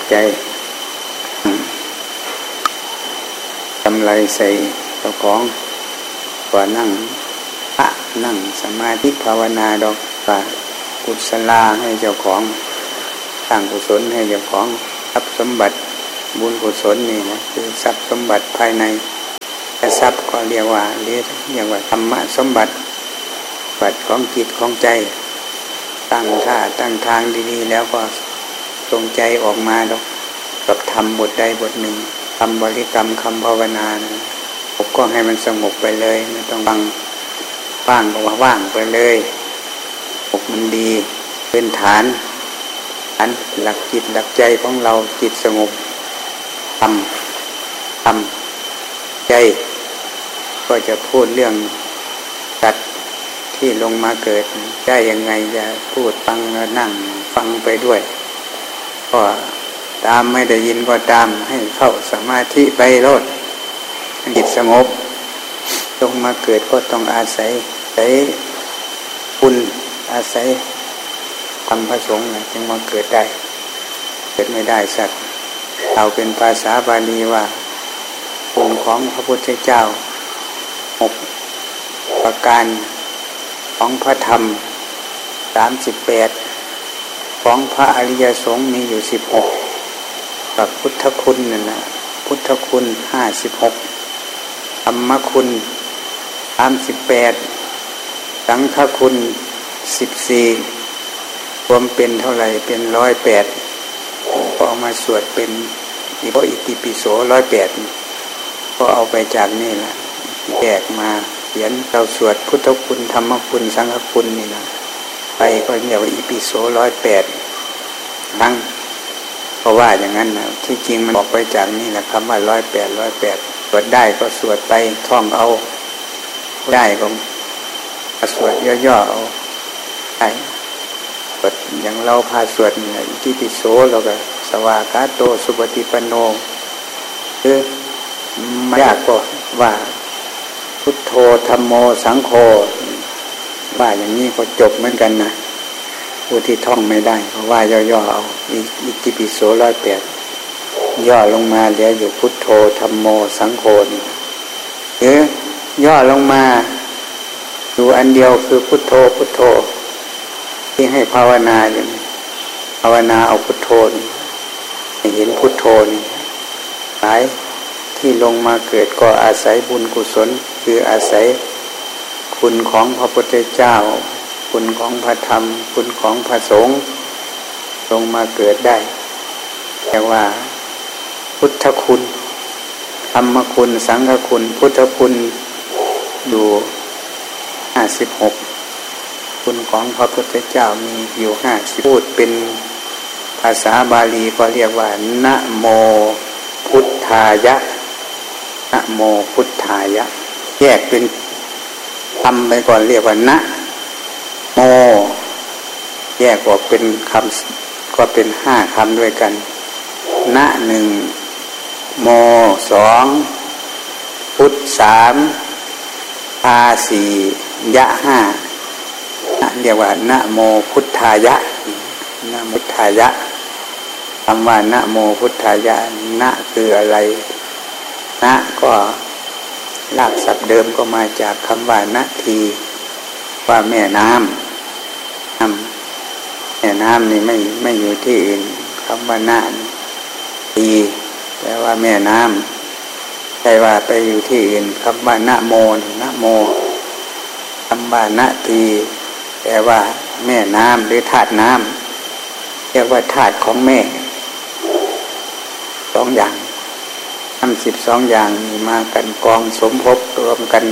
ใจกำไรใส่เจ้าของกว่านั่งพระนั่งสมาธิภาวนาดอกว่ากุศลาให้เจ้าของสร้างกุศลให้เจ้าของทรัพย์สมบัติบุญกุศลนี่นะคือทรัพย์สมบัติภายในแต่ทรัพย์ก็เรียกว่าธรรมะสมบัติบัติของจิตของใจตั้งท่าตั้งทางดีๆแล้วก็ตรงใจออกมาแล้วกับทำบทใดบทหนึ่งทำบริกรรมคำภาวนานะผมก็ให้มันสงบไปเลยไม่ต้องบังว่างก็ว่าว่างไปเลยอกมันดีเป็นฐานหลักจิตหลักใจของเราจิตสงบทำใจก็จะพูดเรื่องสัตว์ที่ลงมาเกิดได้ยังไงจะพูดฟังนั่งฟังไปด้วยก็ตามไม่ได้ยินก็ตามให้เข้าสมาธิไปโลดจิตสงบลงมาเกิดก็ต้องอาศัยคุณอาศัยธรรมพระสงฆ์จึงมาเกิดได้เกิดไม่ได้สักเอาเป็นภาษาบาลีว่าองค์ของพระพุทธเจ้า6ประการของพระธรรม38ของพระอริยสงฆ์มีอยู่16กับพุทธคุณนั่นนะพุทธคุณ56ธรรมคุณ38สังฆคุณ14รวมเป็นเท่าไหร่เป็น108ก็เอามาสวดเป็นอิติปิโส108ก็เอาไปจากนี่แหละแยกมาเขียนเราสวดพุทธคุณธรรมคุณสังฆคุณนี่นะไปก็เรียกว่าอิปิโส108ทั้งเพราะว่าอย่างนั้นนะที่จริงมันบอกไปจากนี่แหละคำว่า108สวดได้ก็สวดไปท่องเอาได้ก็สวดย่อๆเอาได้สวดอย่างเราพาสวดนี่อิติปิโสเราก็สวากขาโตสุปฏิปันโนคือไม่ยากก็ว่าพุทโธธัมโมสังโฆว่าอย่างนี้ก็จบเหมือนกันนะผู้ที่ท่องไม่ได้เพราะว่าย่อๆเอาอิติปิโส108ย่อลงมาเหลืออยู่พุทโธธัมโมสังโฆนี่หรือย่อลงมาอยู่อันเดียวคือพุทโธพุทโธที่ให้ภาวนาอยู่ภาวนาเอาพุทโธนี่ให้เห็นพุทโธนี่หลายที่ลงมาเกิดก็อาศัยบุญกุศลคืออาศัยคุณของพระพุทธเจ้าคุณของพระธรรมคุณของพระสงฆ์ลงมาเกิดได้แต่ว่าพุทธคุณธรรมคุณสังฆคุณพุทธคุณอยู่56คุณของพระพุทธเจ้ามีอยู่50พูดเป็นภาษาบาลีก็เรียกว่านะโมพุทธายะนะโมพุทธายะแยกเป็นคำไปก่อนเรียกว่านะโมแยกออกเป็นคำก็เป็น5คำด้วยกันนะ1โม2พุทธ3ทา4ยะ5เรียกว่านะโมพุทธายะนะพุทธายะคำว่านะโมพุทธายะนะคืออะไรนะก็รากศัพท์เดิมก็มาจากคำว่านาทีว่าแม่น้ำแม่น้ำนี่ไม่อยู่ที่อื่นคำว่านาทีแปลว่าแม่น้ำใช่ว่าไปอยู่ที่อื่นคำว่านะโมนะโมคำว่านาทีแปลว่าแม่น้ำหรือธาตุน้ำเรียกว่าธาตุของแม่2อย่าง12อย่างมีมากันกองสมภพรวมกัน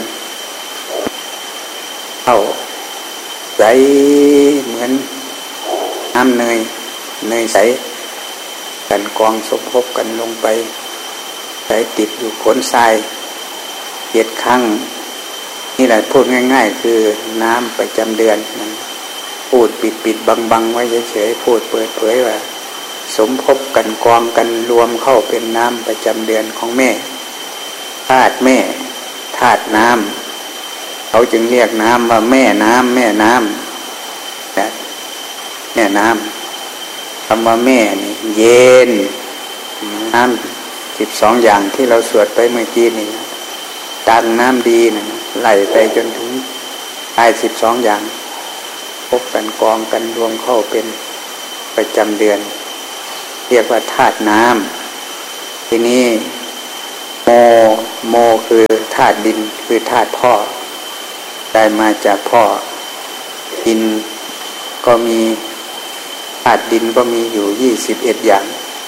เข้าใสเหมือนน้ำเนยใสกันกองสมภพกันลงไปใสติดอยู่ขนทราย7 ครั้งนี่แหละพูดง่ายๆคือน้ำประจำเดือนพูดปิดบังไว้เฉยๆพูดเปิดเผยว่าสมภพกันกองกันรวมเข้าเป็นน้ำประจำเดือนของแม่ธาตุแม่ธาตุน้ำเขาจึงเรียกน้ำว่าแม่น้ำแม่น้ำนะแม่น้ำคำว่าแม่นี่เย็นน้ำ12อย่างที่เราสวดไปเมื่อกี้นี่ดังน้ำดีนะไหลไปจนถึงได้12อย่างพบกันกองกันรวมเข้าเป็นประจำเดือนเรียกว่าธาตุน้ำทีนี้โมคือธาตุดินคือธาตุพ่อได้มาจากพ่อดินก็มีธาตุดินก็มีอยู่21อย่าง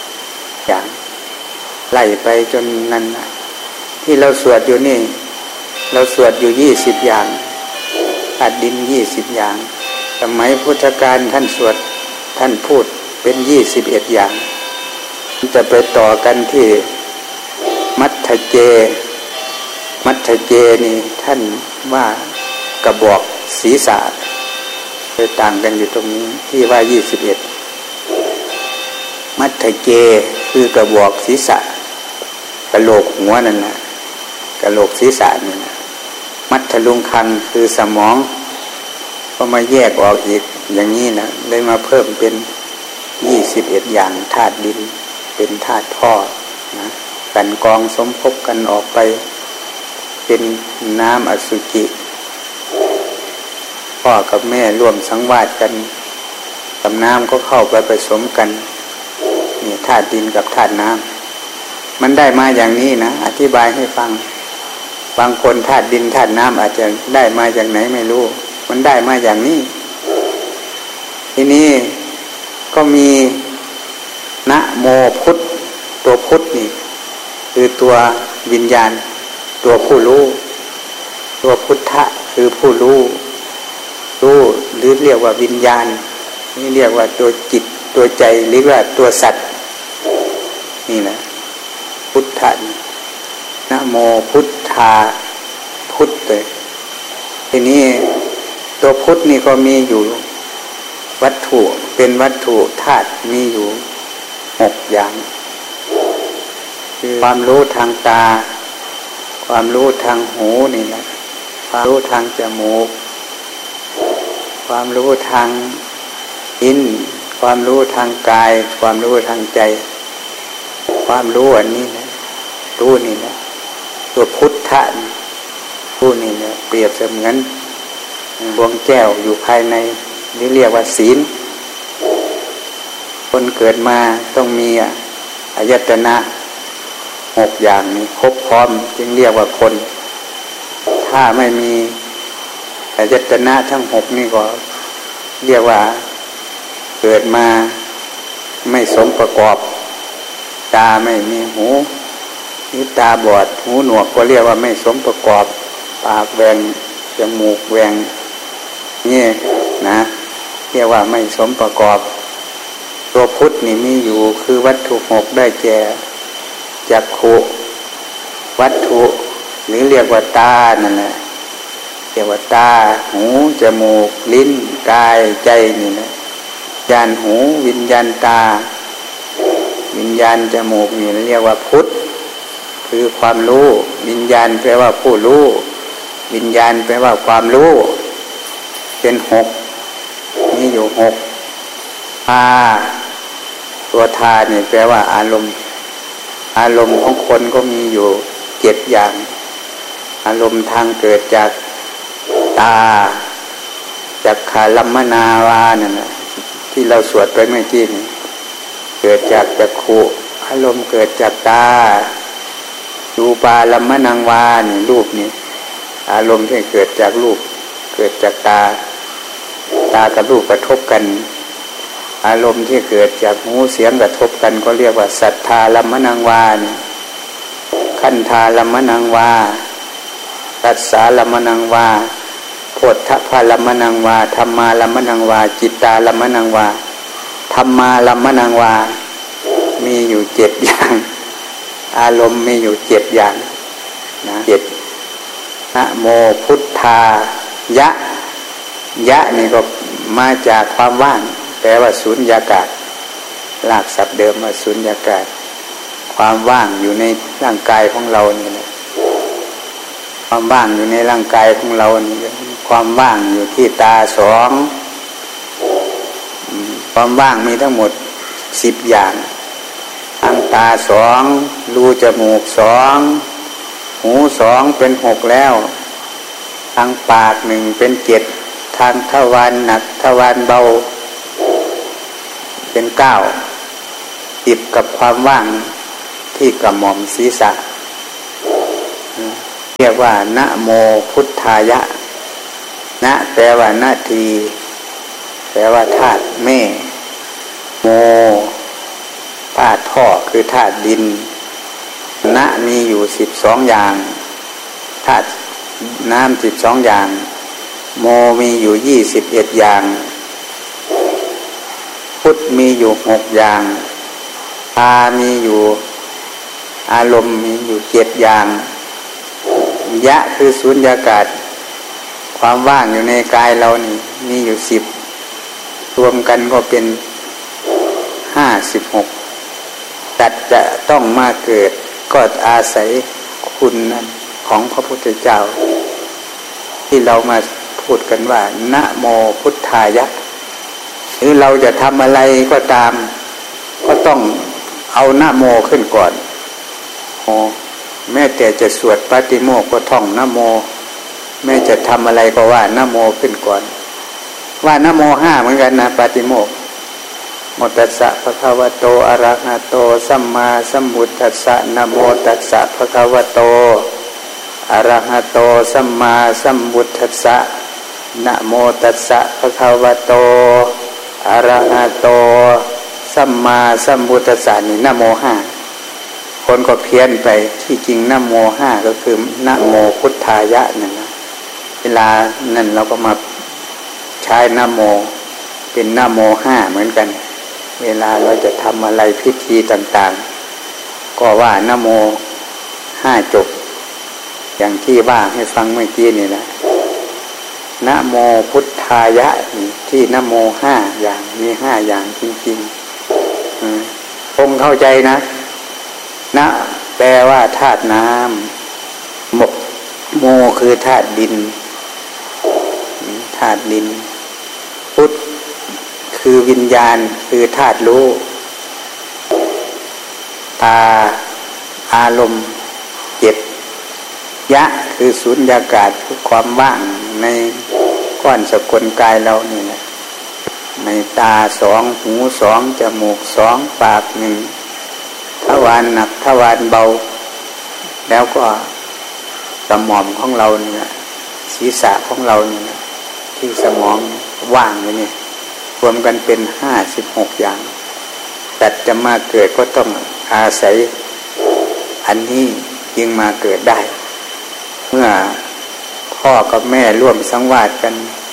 ไล่ไปจนนั้นที่เราสวดอยู่นี่เราสวดอยู่20อย่างธาตุดิน20อย่างสมัยพุทธกาลท่านสวดท่านพูดเป็น21อย่างจะไปต่อกันที่มัทธเจนี่ท่านว่ากระบอกศีรษะจะต่างกันอยู่ตรงนี้ที่ว่า21มัทธเจคือกระบอกศีรษะกะโหลกหัวนั่นน่ะกะโหลกศีรษะนี่นะมัทธลุงคังคือสมองก็มาแยกออกอีกอย่างนี้นะเลยมาเพิ่มเป็น21อย่างธาตุดินเป็นธาตุพ่อนะกันกองสมภพกันออกไปเป็นน้ำอสุจิพ่อกับแม่ร่วมสังวาสกันกับน้ำก็เข้าไปผสมกันนี่ธาตุดินกับธาตุน้ำมันได้มาอย่างนี้นะอธิบายให้ฟังบางคนธาตุดินธาตุน้ำอาจจะได้มาจากไหนไม่รู้มันได้มาอย่างนี้ทีนี้ก็มีนะโมพุทธตัวพุทธนี่คือตัววิญญาณตัวผู้รู้ตัวพุทธะคือผู้รู้หรือเรียกว่าวิญญาณนี่เรียกว่าตัวจิตตัวใจหรือว่าตัวสัตว์นี่แหละพุทธะนะโมพุทธาพุทธเลยทีนี้ตัวพุทธนี่ก็มีอยู่วัตถุเป็นวัตถุธาตุมีอยู่6อย่างคือความรู้ทางตาความรู้ทางหูนี่แหละความรู้ทางจมูกความรู้ทางลิ้นความรู้ทางกายความรู้ทางใจความรู้อันนี้นะรู้นี่นะตัวพุทธะรู้นี่นะเปรียบเสมือนดวงแก้วอยู่ภายในนี่เรียกว่าศีลคนเกิดมาต้องมีอายตนะ6อย่างนี้ครบพร้อมจึงเรียกว่าคนถ้าไม่มีอายตนะทั้ง6นี่ก็เรียกว่าเกิดมาไม่สมประกอบตาไม่มีหูหรือตาบอดหูหนวกก็เรียกว่าไม่สมประกอบปากแหว่งจมูกแหว่งนี่นะเรียกว่าไม่สมประกอบตัวพุทธนี่มีอยู่คือวัตถุ6ได้แก่จักขุวัตถุหรือเรียกว่าตานั่นแหละเรียกว่าตาหูจมูกลิ้นกายใจนี่นะญาณหูวิญญาณตาวิญญาณจมูกนี่เรียกว่าพุทธคือความรู้วิญญาณแปลว่าผู้รู้วิญญาณแปลว่าความรู้เป็น6มีอยู่6ตัวทาเนี่ยแปลว่าอารมณ์ของคนก็มีอยู่7อย่างอารมณ์ทางเกิดจากตาจากขาลัมมนาวานั่นแหละที่เราสวดไปเมื่อกี้นี่เกิดจากจักขุอารมณ์เกิดจากตารูปาลัมมนังวานี่รูปนี่อารมณ์ที่เกิดจากรูปเกิดจากตากับรูปกระทบกันอารมณ์ที่เกิดจากหูเสียงกระทบกันก็เรียกว่าสัทธาลัมมนังวานี่ขันธาลัมมนังวาตัสสาลัมมนังวาโพธพาลัมมนังวาธัมมาลัมมนังวาจิตตาลัมมนังวาธัมมาลัมมนังวามีอยู่7อย่างอารมณ์มีอยู่7อย่างนะ7นะโมพุทธายะนี่ก็มาจากความว่างแปลว่าสุญญากาศรากศัพท์เดิมว่าสุญญากาศความว่างอยู่ในร่างกายของเรานี่นะความว่างอยู่ในร่างกายของเรานี่ความว่างอยู่ที่ตา2ความว่างมีทั้งหมด10อย่างอทางตาสองรูจมูกสองหูสองเป็นหกแล้วทางปากหนึ่งเป็นเจ็ดทางทวารหนักทวารเบาเป็นเก้าติดกับความว่างที่กระหม่อมศีรษะเรียกว่านะโมพุทธายะนะแปลว่านาทีแปลว่าธาตุแม่โมธาตุพ่อคือธาตุดินนะมีอยู่12อย่างธาตุน้ำ12อย่างโมมีอยู่21อย่างพุทธมีอยู่6อย่างตามีอยู่อารมณ์มีอยู่7อย่างยะคือสุญญากาศความว่างอยู่ในกายเรานี่มีอยู่10รวมกันก็เป็น56จัดจะต้องมาเกิดก็อาศัยคุณนั้นของพระพุทธเจ้าที่เรามาพูดกันว่านะโมพุทธายะหรือเราจะทำอะไรก็ตามก็ต้องเอานะโมขึ้นก่อนแม้แต่จะสวดปาติโมกข์ก็ท่องนะโมแม้จะทำอะไรก็ว่านะโมขึ้นก่อนว่านะโม5เหมือนกันนะปาติโมกข์โมตัสสะภะคะวะโตอะระหะโตสัมมาสัมพุทธัสสะนะโมตัสสะภะคะวะโตอะระหะโตสัมมาสัมพุทธัสสะนะโมตัสสะภะคะวะโตอะระหะโตสัมมาสัมพุทธัสสะนี่นะโม5คนก็เพี้ยนไปที่จริงนะโม5ก็คือนะโมพุทธายะนั่นนะเวลานั้นเราก็มาใช้นะโมเป็นนะโม5เหมือนกันเวลาเราจะทำอะไรพิธีต่างๆก็ว่านะโม5จบอย่างที่ว่าให้ฟังเมื่อกี้นี่แหละนะโมพุทธายะที่นะโม5อย่างมี5อย่างจริงๆคงเข้าใจนะนะแปลว่าธาตุน้ำโมคือธาตุดินธาตุดินพุทธคือวิญญาณคือธาตุรู้ตาอารมณ์7ยะคือสุญญากาศคือความว่างในก้อนสกุลกายเรานี่แหละในตา2หู2จมูก2ปาก1ทวารหนักทวารเบาแล้วก็สมองของเราเนี่ยศีรษะของเราเนี่ยที่สมองว่างอยู่นี่รวมกันเป็น56อย่างแต่จะมาเกิดก็ต้องอาศัยอันนี้จึงมาเกิดได้เมื่อพ่อกับแม่ร่วมสังวาสกัน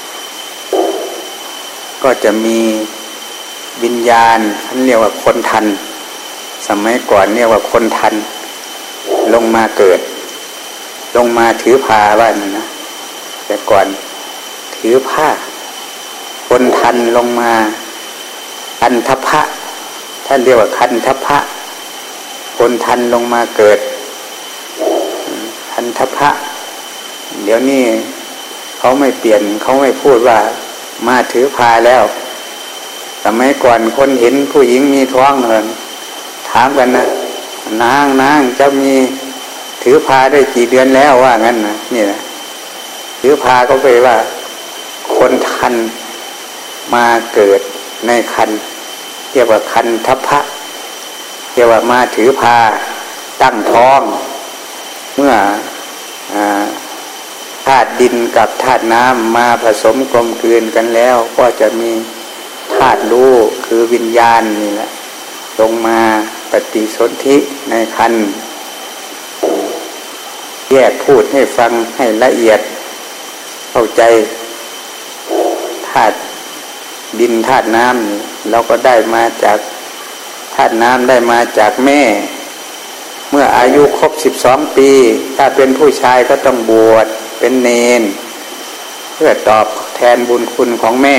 ก็จะมีวิญญาณท่านเรียกว่าคนทันสมัยก่อนเรียกว่าคนทันลงมาเกิดลงมาถือผ้าว่านั่นนะแต่ก่อนถือผ้าคนทันลงมาคันทพะท่านเรียกว่าคันทพะคนทันลงมาเกิดคันทพะเดี๋ยวนี้เขาไม่เปลี่ยนเขาไม่พูดว่ามาถือผ้าแล้วสมัยก่อนคนเห็นผู้หญิงมีท้องเลยถามกันนะนางเจ้ามีถือผ้าได้กี่เดือนแล้วว่างั้นนะนี่นะถือผ้าก็ไปว่าคนทันมาเกิดในคันเรียกว่าคันทพะเรียกว่ามาถือผ้าตั้งท้องเมื่อธาตุดินกับธาตุน้ำมาผสมกลมกลืนกันแล้วก็จะมีธาตุรู้คือวิญญาณนี่แหละลงมาปฏิสนธิในคันแยกพูดให้ฟังให้ละเอียดเข้าใจธาตุดินธาตุน้ำเราก็ได้มาจากธาตุน้ำได้มาจากแม่เมื่ออายุครบ12 ปีถ้าเป็นผู้ชายก็ต้องบวชเป็นเณรเพื่อตอบแทนบุญคุณของแม่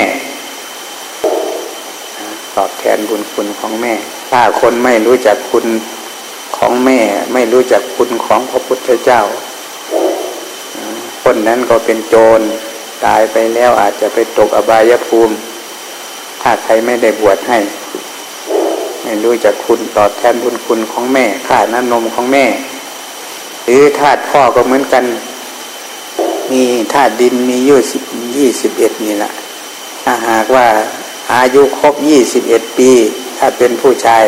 ตอบแทนบุญคุณของแม่ถ้าคนไม่รู้จักคุณของแม่ไม่รู้จักคุณของพระพุทธเจ้าคนนั้นก็เป็นโจรตายไปแล้วอาจจะไปตกอบายภูมิถ้าใครไม่ได้บวชให้ไม่ให้รู้จักคุณตอบแทนบุญคุณของแม่ค่าน้ำนมของแม่หรือธาตุพ่อก็เหมือนกันมีธาตุดินมี21นี่แหละถ้าหากว่าอายุครบ21ปีถ้าเป็นผู้ชาย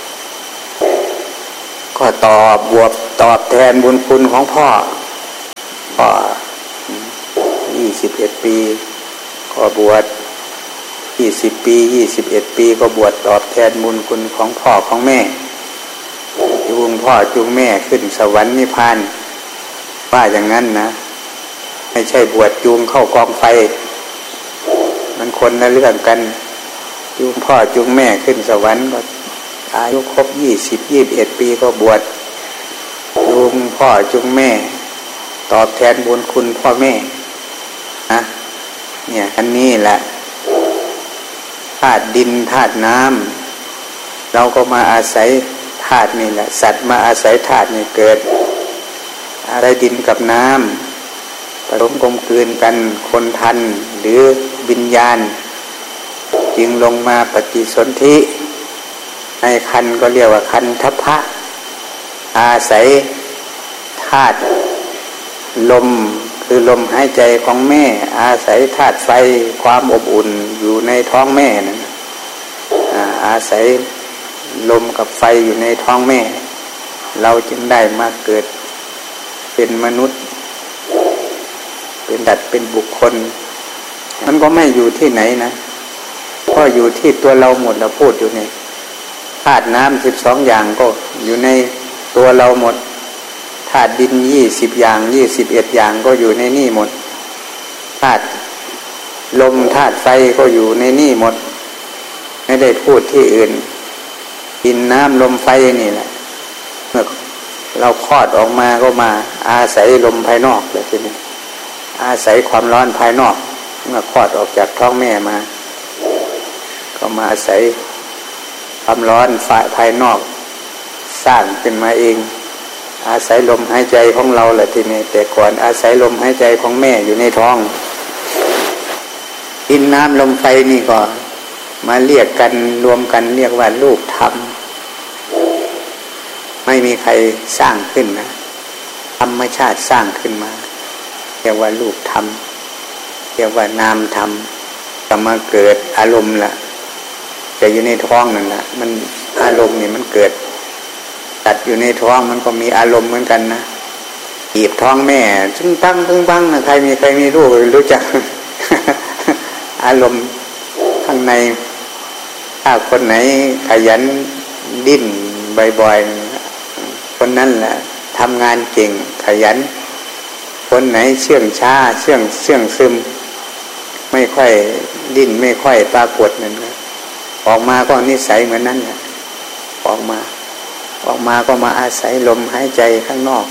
ก็ตอบแทนบุญคุณของพ่อ21ปีก็บวช20ปี21ปีก็บวชตอบแทนบุญคุณของพ่อของแม่จูงพ่อจูงแม่ขึ้นสวรรค์นิพพานว่าอย่างนั้นนะไม่ใช่บวชจูงเข้ากองไฟมันคนละเรื่องกันจูงพ่อจูงแม่ขึ้นสวรรค์ก็อายุครบ20-21ปีก็บวชจูงพ่อจูงแม่ตอบแทนบุญคุณพ่อแม่นะเนี่ยอันนี้แหละธาตุดินธาตุน้ำเราก็มาอาศัยธาตุนี่แหละสัตว์มาอาศัยธาตุนี่เกิดอะไรดินกับน้ำผสมกลมกลืนกันคนทันหรือวิญญาณจึงลงมาปฏิสนธิในคันก็เรียกว่าคันทัพพะอาศัยธาตุลมคือลมหายใจของแม่อาศัยธาตุไฟความอบอุ่นอยู่ในท้องแม่นั่นอาศัยลมกับไฟอยู่ในท้องแม่เราจึงได้มาเกิดเป็นมนุษย์เป็นดัดเป็นบุคคลมันก็ไม่อยู่ที่ไหนนะก็อยู่ที่ตัวเราหมดเราพูดอยู่นี่ธาตุน้ำ12อย่างก็อยู่ในตัวเราหมดธาตุดิน20อย่าง21อย่างก็อยู่ในนี่หมดธาตุลมธาตุไฟก็อยู่ในนี่หมดไม่ได้พูดที่อื่นดินน้ำลมไฟนี่แหละเมื่อเราคลอดออกมาก็มาอาศัยลมภายนอกเลยทีนี้อาศัยความร้อนภายนอกเมื่อคลอดออกจากท้องแม่มาก็มาอาศัยความร้อนภายนอกสร้างขึ้นมาเองอาศัยลมหายใจของเราแหละทีนี้แต่ก่อนอาศัยลมหายใจของแม่อยู่ในท้องดินน้ำลมไฟนี่ก็มาเรียกกันรวมกันเรียกว่ารูปธรรมไม่มีใครสร้างขึ้นนะธรรมชาติสร้างขึ้นมาเรียกว่ารูปธรรมเรียกว่านามธรรมก็มาเกิดอารมณ์ละแต่อยู่ในท้องนั่นแหละมันอารมณ์นี่มันเกิดตัดอยู่ในท้องมันก็มีอารมณ์เหมือนกันนะบีบท้องแม่จึงตั้งตึงบังนะใครมีรู้รู้จัก อารมณ์ข้างในถ้าคนไหนขยันดิ้นบ่อยๆคนนั้นแหละทำงานเก่งขยันคนไหนเชื่องช้าเชื่องซึมไม่ค่อยดิ้นไม่ค่อยปรากฏนั่นนะออกมาก็นิสัยเหมือนนั้นแหละออกมาก็มาอาศัยลมหายใจข้างนอก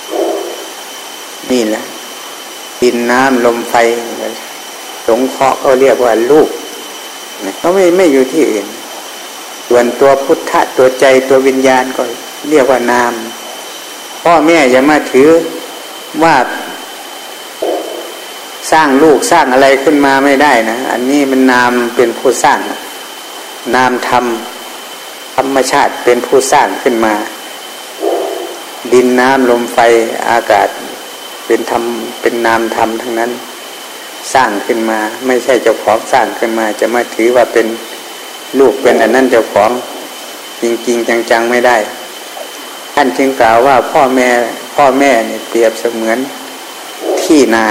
นี่แหละดินน้ำลมไฟสงเคราะห์เขาเรียกว่ารูปเขาไม่อยู่ที่อื่นส่วนตัวพุทธะตัวใจตัววิญญาณก็เรียกว่านามพ่อแม่อย่ามาถือว่าสร้างลูกสร้างอะไรขึ้นมาไม่ได้นะอันนี้มันนามเป็นผู้สร้างนามธรรมชาติเป็นผู้สร้างขึ้นมาดินน้ำลมไฟอากาศเป็นนามธรรมทั้งนั้นสร้างขึ้นมาไม่ใช่เจ้าของสร้างขึ้นมาจะมาถือว่าเป็นลูกเป็นอันนั้นเจ้าของจริงๆจังๆไม่ได้ท่านจึงกล่าวว่าพ่อแม่เนี่ยเปรียบเสมือนที่นา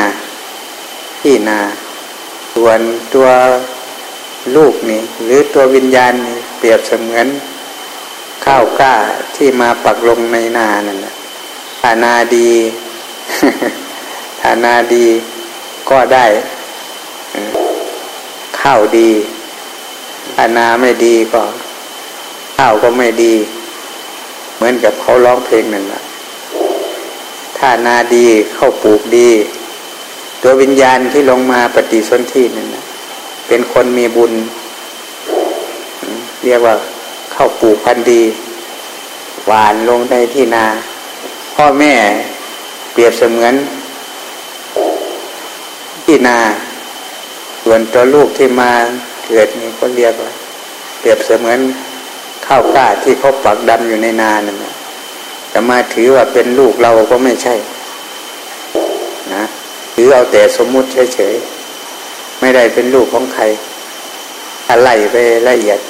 ส่วนตัวลูกนี่หรือตัววิญญาณนี่เปรียบเสมือนข้าวกล้าที่มาปักลงในนานั่นแหละถ้านาดี ถ้านาดีก็ได้ข้าวดีถ้านาไม่ดีก็ข้าวก็ไม่ดีเหมือนกับเขาร้องเพลงนั่นแหละถ้านาดีข้าวปลูกดีตัววิญญาณที่ลงมาปฏิสนธินั่นนะเป็นคนมีบุญเรียกว่าข้าวปลูกพันธุ์ดีหวานลงในที่นาพ่อแม่เปรียบเสมือนที่นาส่วนตัวลูกที่มาเกิดนี่ก็เรียกว่าเปรียบเสมือนข้าวกล้าที่เขาปักดำอยู่ในนานั่นนะแต่มาถือว่าเป็นลูกเราก็ไม่ใช่นะถือเอาแต่สมมุติเฉยๆไม่ได้เป็นลูกของใครอะไรไปละเอียด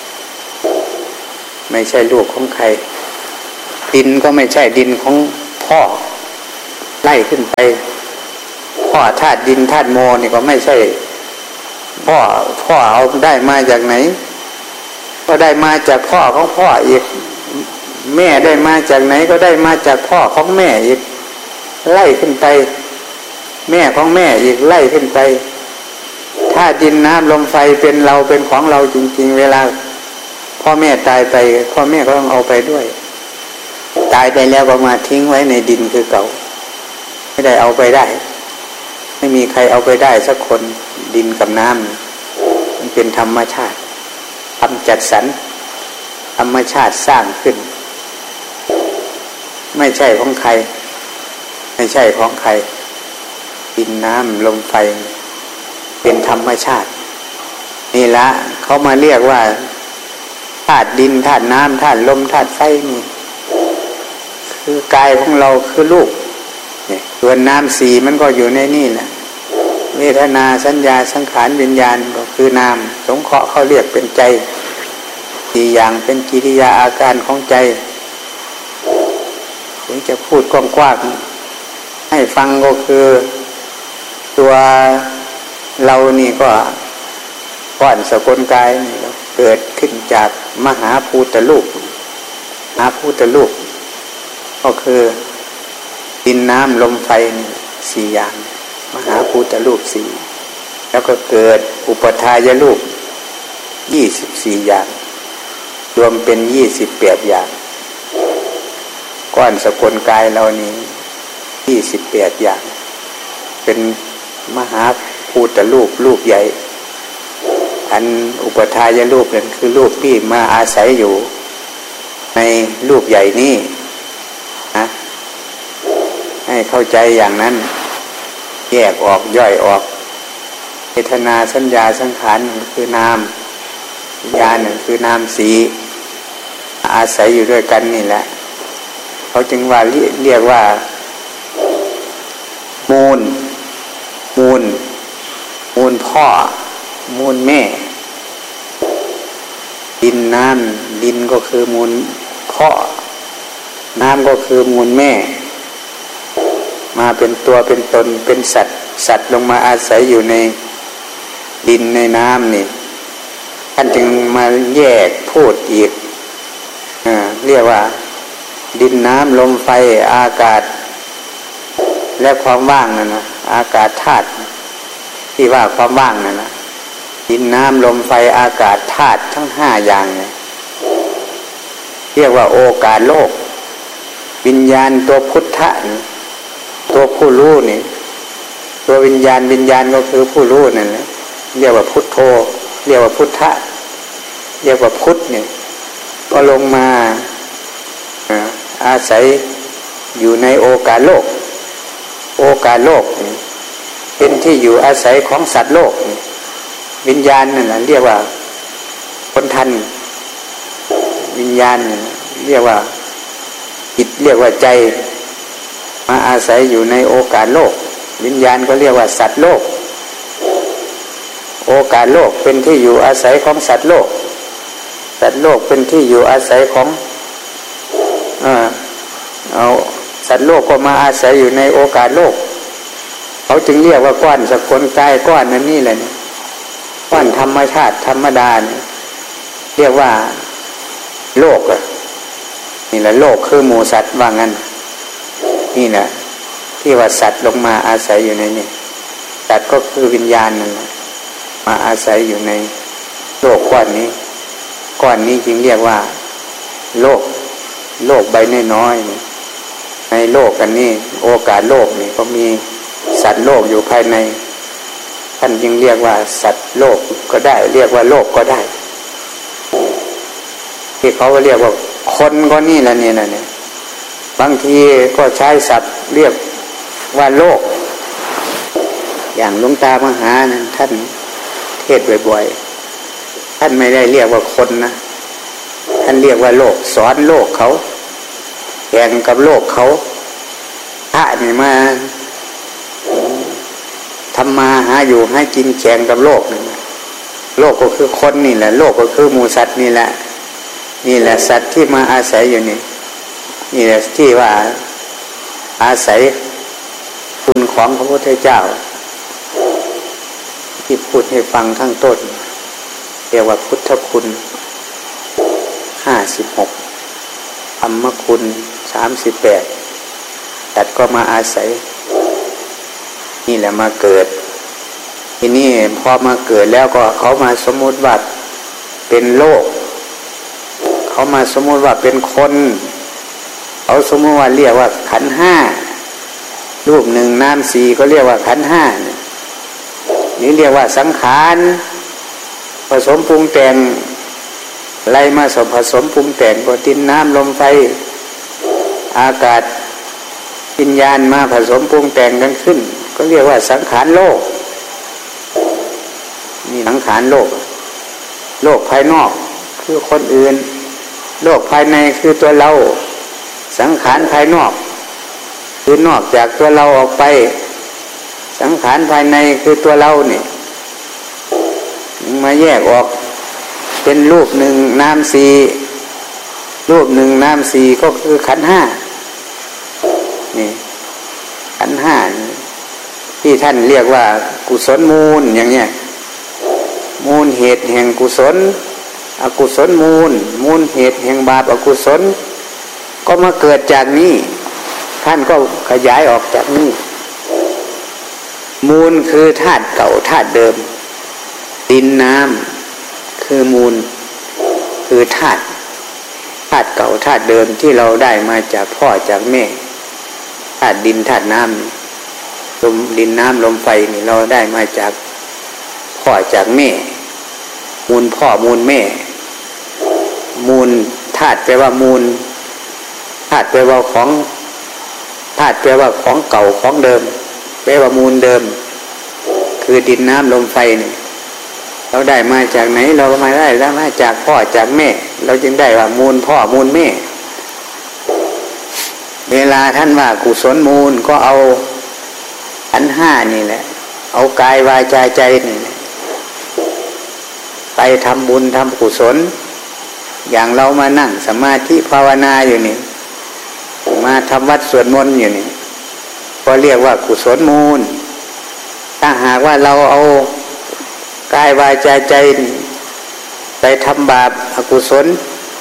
ไม่ใช่ลูกของใครดินก็ไม่ใช่ดินของพ่อไล่ขึ้นไปพ่อธาตุดินธาตุโมนี่ก็ไม่ใช่พ่อเอาได้มาจากไหนก็ได้มาจากพ่อของพ่ออีกแม่ได้มาจากไหนก็ได้มาจากพ่อของแม่อีกไล่ขึ้นไปแม่ของแม่อีกไล่ขึ้นไปถ้าดินน้ำลมไฟเป็นเราเป็นของเราจริงๆเวลาพ่อแม่ตายไปพ่อแม่ก็ต้องเอาไปด้วยตายไปแล้วก็มาทิ้งไว้ในดินคือเก่าไม่ได้เอาไปได้ไม่มีใครเอาไปได้สักคนดินกับน้ำมันเป็นธรรมชาติทำจัดสรรธรรมชาติสร้างขึ้นไม่ใช่ของใครไม่ใช่ของใครดินน้ำลมไฟเป็นธรรมชาตินี่ละเขามาเรียกว่าธาตุดินธาตุน้ำธาตุลมธาตุไฟนี่คือกายของเราคือรูปเนี่ยส่วนน้ำสีมันก็อยู่ในนี่แหละเวทนาสัญญาสังขารวิญญาณก็คือนามสงเคราะห์เขาเรียกเป็นใจสี่อย่างเป็นกิริยาอาการของใจถึงจะพูดกว้างๆให้ฟังก็คือตัวเรานี่ก็ก้อนสกลกายนี่เกิดขึ้นจากมหาภูตรูปมหาภูตรูปก็คือดินน้ำลมไฟสี่อย่างมหาภูตรูปสี่แล้วก็เกิดอุปทายรูป24อย่างรวมเป็น28อย่างก้อนสกลกายเรานี้28อย่างเป็นมหาภูตรูปรูปใหญ่อันอุปทายรูปนั่นคือรูปที่มาอาศัยอยู่ในรูปใหญ่นี้นะให้เข้าใจอย่างนั้นแยกออกย่อยออกเวทนาสัญญาสังขารคือนามวิญญาณคือนามสีอาศัยอยู่ด้วยกันนี่แหละเขาจึงว่าเรียกว่ามูลพ่อมูลแม่ดินน้ำดินก็คือมูลพ่อน้ำก็คือมูลแม่มาเป็นตัวเป็นตนเป็นสัตว์ลงมาอาศัยอยู่ในดินในน้ำนี่ท่านจึงมาแยกพูดอีกเรียกว่าดินน้ำลมไฟอากาศและความว่างนั่นนะอากาศธาตุที่ว่าความว่างนั่นนะดินน้ำลมไฟอากาศธาตุทั้ง5อย่างเนี่ยเรียกว่าโอกาสโลกวิญญาณตัวพุทธะตัวผู้รู้นี่ตัววิญญาณก็คือผู้รู้นั่นแหละเรียกว่าพุทโธเรียกว่าพุทธะเรียกว่าพุทธเนี่ยก็ลงมาอาศัยอยู่ในโอกาสโลกเป็นที่อยู่อาศัยของสัตว์โลกวิญญาณนั่นแหละเรียกว่าคนทันวิญญาณเรียกว่าจิตเรียกว่าใจมาอาศัยอยู่ในโอกาสโลกวิญญาณก็เรียกว่าสัตว์โลกโอกาสโลกเป็นที่อยู่อาศัยของสัตว์โลกสัตว์โลกเป็นที่อยู่อาศัยของเอาสัตว์โลกก็มาอาศัยอยู่ในโอกาสโลกเขาจึงเรียกว่าก้อนสกลกายก้อนนั้นนี่แหละก้อนธรรมชาติธรรมดาเรียกว่าโลกนี่แหละโลกคือหมู่สัตว์ว่างั้นนี่แหละที่ว่าสัตว์ลงมาอาศัยอยู่ในนี้สัตว์ก็คือวิญญาณนั่นแหละมาอาศัยอยู่ในโลกก้อนนี้จึงเรียกว่าโลกใบน้อยๆในโลกกันนี้โอกาสโลกนี่ก็มีสัตว์โลกอยู่ภายในท่านจึงเรียกว่าสัตว์โลกก็ได้เรียกว่าโลกก็ได้ที่เขาเรียกว่าคนก็นี่แหละเนี่ยบางทีก็ใช้ศัพท์เรียกว่าโลกอย่างหลวงตามหานะท่านเทศน์บ่อยๆท่านไม่ได้เรียกว่าคนนะทท่านเรียกว่าโลกสอนโลกเขาแข่งกับโลกเขาพระนี่มาทำมาหาอยู่ให้กินแข่งกับโลกนี่โลกก็คือคนนี่แหละโลกก็คือหมูสัตว์นี่แหละนี่แหละสัตว์ที่มาอาศัยอยู่นี่แหละที่ว่าอาศัยคุณของพระพุทธเจ้าที่พูดให้ฟังข้างต้นเรียกว่าพุทธคุณ56ธรรมคุณ38ตัดก็มาอาศัยนี่แหละมาเกิดทีนี้พอมาเกิดแล้วก็เขามาสมมุติว่าเป็นโลกเขามาสมมุติว่าเป็นคนเขาสมมุติว่าเรียกว่าขันธ์5รูปหนึ่งนามสี่ก็เรียกว่าขันธ์5นี่เรียกว่าสังขารผสมปรุงแต่งอะไรมาผสมปรุงแต่งก็ดินน้ำลมไฟอากาศวิญญาณมาผสมปรุงแต่งกันขึ้นก็เรียกว่าสังขารโลกนี่สังขารโลกโลกภายนอกคือคนอื่นโลกภายในคือตัวเราสังขารภายนอกคือนอกจากตัวเราออกไปสังขารภายในคือตัวเราเนี่ยมาแยกออกเป็นรูปหนึ่งนามสี่รูปหนึ่งนามสี่ก็คือขันธ์5นี่ขันธ์5ที่ท่านเรียกว่ากุศลมูลอย่างเงี้ยมูลเหตุแห่งกุศลอกุศลมูลเหตุแห่งบาปอกุศลก็มาเกิดจากนี้ท่านก็ขยายออกจากนี้มูลคือธาตุเก่าธาตุเดิมดินน้ำคือมูลคือธาตุเก่าธาตุเดิมที่เราได้มาจากพ่อจากแม่ธาตุดินธาตุน้ำลมดินน้ำลมไฟนี่เราได้มาจากพ่อจากแม่มูลพ่อมูลแม่มูลธาตุแปลว่ามูลธาตุแปลว่าของธาตุแปลว่าของเก่าของเดิมแปลว่ามูลเดิมคือดินน้ำลมไฟนี่เราได้มาจากไหนเราก็มาได้แล้วมาจากพ่อจากแม่เราจึงได้ว่ามูลพ่อมูลแม่เวลาท่านว่ากุศลมูลก็เอาขันธ์5นี่แหละเอากายวาจาใจนี่ไปทำบุญทำกุศลอย่างเรามานั่งสมาธิภาวนาอยู่นี่มาทำวัดสวดมนต์อยู่นี่ก็เรียกว่ากุศลมูลถ้าหากว่าเราเอากายวาจาใจไปทำบาปอกุศล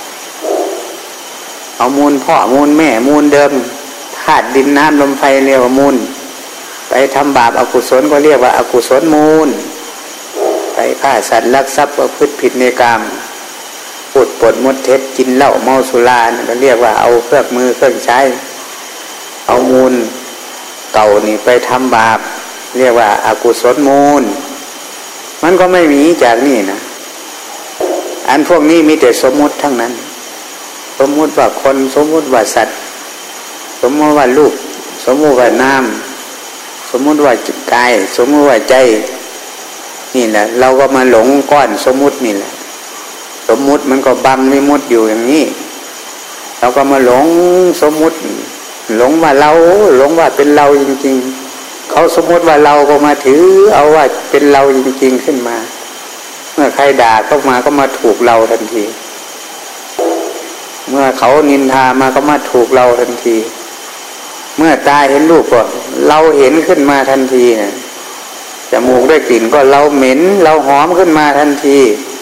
เอามูลพ่อมูลแม่มูลเดิมธาตุดินน้ำลมไฟเรียกว่ามูลไปทำบาปอกุศลก็เรียกว่าอกุศลมูลไปฆ่าสัตว์ลักทรัพย์ประพฤติผิดในกามพูดปดมดเท็จกินเหล้าเมาสุราก็เรียกว่าเอาเครื่องมือเครื่องใช้เอามูลเก่านี่ไปทำบาปเรียกว่าอกุศลมูลมันก็ไม่มีจากนี่นะอันพวกนี้มีแต่สมมุติทั้งนั้นสมมุติว่าคนสมมุติว่าสัตว์สมมุติว่ารูปสมมุติว่าน้ำสมมุติว่ากายสมมุติว่าใจนี่แหละเราก็มาหลงก้อนสมมุตินี่แหละสมมุติมันก็บังวิมุตติอยู่อย่างนี้เราก็มาหลงสมมุติหลงว่าเราหลงว่าเป็นเราจริงๆเขาสมมุติว่าเราก็มาถือเอาว่าเป็นเราจริงๆขึ้นมาเมื่อใครด่าเข้ามาก็มาถูกเราทันทีเมื่อเขานินทามาก็มาถูกเราทันทีเมื่อตาเห็นรูปก็เราเห็นขึ้นมาทันทีนะจมูกได้กลิ่นก็เราเหม็นเราหอมขึ้นมาทันที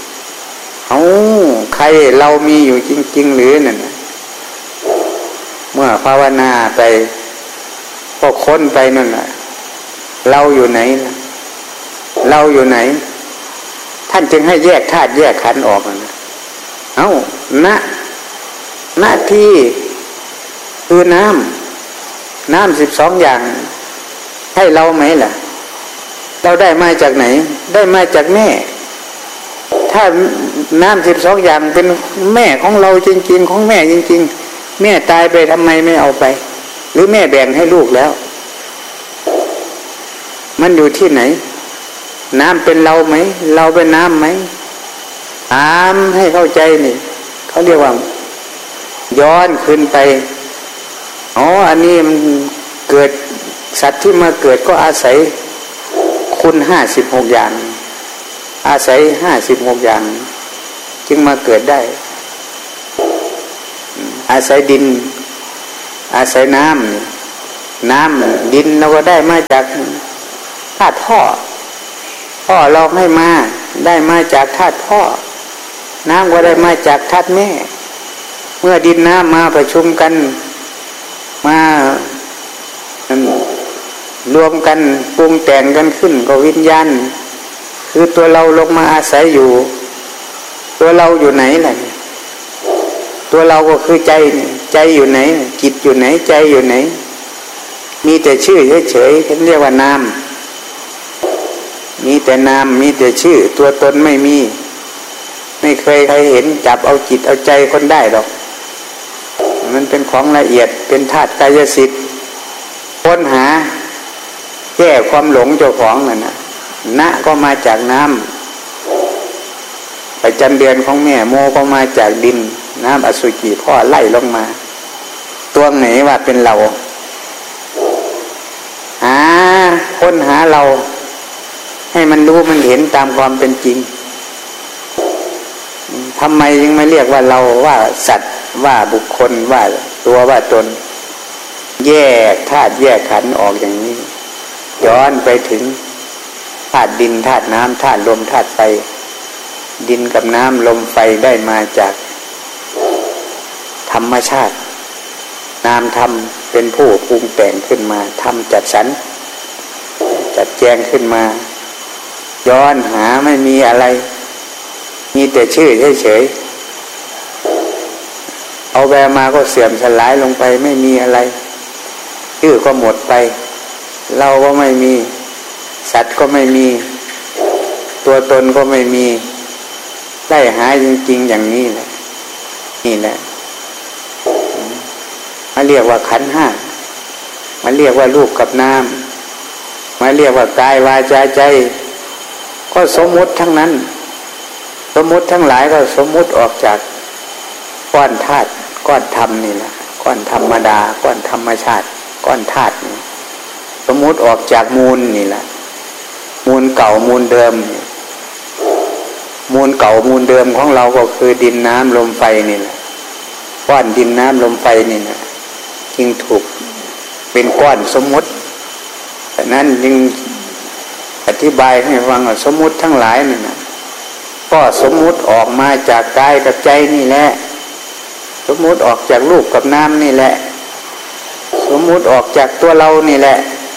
ใครเรามีอยู่จริงๆหรือนั่นเมื่อภาวนาไปก็ค้นไปนั่นแหละเราอยู่ไหนนะเราอยู่ไหนท่านจึงให้แยกธาตุแยกขันธ์ออกนะณที่คือน้ำ12อย่างให้เราไหมล่ะเราได้มาจากไหนได้มาจากแม่ถ้าน้ำ12อย่างเป็นแม่ของเราจริงๆของแม่จริงๆแม่ตายไปทำไมไม่เอาไปหรือแม่แบ่งให้ลูกแล้วมันอยู่ที่ไหนน้ำเป็นเราไหมเราเป็นน้ำไหมถามให้เข้าใจนี่เขาเรียกว่าย้อนขึ้นไปอันนี้มันเกิดสัตว์ที่มาเกิดก็อาศัยคุณ56อย่างอาศัย56อย่างจึงมาเกิดได้อาศัยดินอาศัยน้ำดินเราก็ได้มาจากธาตุพ่อเราให้มาได้มาจากธาตุพ่อน้ำก็ได้มาจากธาตุแม่เมื่อดินน้ำมาประชุมกันมารวมกันปรุงแต่งกันขึ้นก็วิญญาณคือตัวเราลงมาอาศัยอยู่ตัวเราอยู่ไหนล่ะตัวเราก็คือใจใจอยู่ไหนจิตอยู่ไหนใจอยู่ไหนมีแต่ชื่อเฉยๆเขาเรียกว่านามมีแต่นามมีแต่ชื่อตัวตนไม่มีไม่เคยใครเห็นจับเอาจิตเอาใจคนได้หรอกมันเป็นของละเอียดเป็นธาตุกายสิทธิ์ค้นหาแก้ความหลงเจ้าของนั่นนะนะก็มาจากน้ำประจำเดือนของแม่โมก็มาจากดินน้ำอสุจิพ่อไล่ลงมาตัวไหนว่าเป็นเราค้นหาเราให้มันรู้มันเห็นตามความเป็นจริงทำไมยังไม่เรียกว่าเราว่าสัตว์ว่าบุคคลว่าตัวว่าตนแยกธาตุแยกขันธ์ออกอย่างนี้ย้อนไปถึงธาตุดินธาตุน้ำธาตุลมธาตุไฟดินกับน้ำลมไฟได้มาจากธรรมชาตินามธรรมเป็นผู้ปรุงแต่งขึ้นมาทำจัดสรรจัดแจงขึ้นมาย้อนหาไม่มีอะไรมีแต่ชื่อเฉยๆเอาแวมาก็เสื่อมสลายลงไปไม่มีอะไรชื่อก็หมดไปเราก็ไม่มีสัตว์ก็ไม่มีตัวตนก็ไม่มีได้หาจริงๆอย่างนี้แหละนี่แหละมาเรียกว่าขันธ์ห้ามาเรียกว่ารูปกับนามมาเรียกว่ากายวาจาใจก็สมมุติทั้งนั้นสมมุติทั้งหลายก็สมมุติออกจากก้อนธาตุก้อนธรรมนี่แหละก้อนธรรมดาก้อนธรรมชาติก้อนธาตุนี่สมมุติออกจากมูลนี่แหละมูลเก่ามูลเดิมมูลเก่ามูลเดิมของเราก็คือดินน้ำลมไฟนี่แหละก้อนดินน้ำลมไฟนี่นะจึงถูกเป็นก้อนสมมุติแต่นั้นจึงอธิบายให้ฟังว่าสมมุติทั้งหลายนี่นะก็สมมุติออกมาจากกายกับใจนี่แหละสมมุติออกจากรูปกับนามนี่แหละสมมุติออกจากตัวเรานี่แหละ